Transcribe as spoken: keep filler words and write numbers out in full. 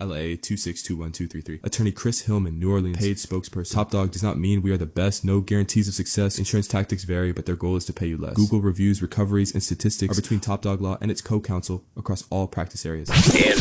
L A two six two one two three three. Attorney Chris Hillman, New Orleans, paid spokesperson. Top Dog does not mean we are the best. No guarantees of success. Insurance tactics vary, but their goal is to pay you less. Google reviews, recoveries, and statistics are between Top Dog Law and its co-counsel across all practice areas.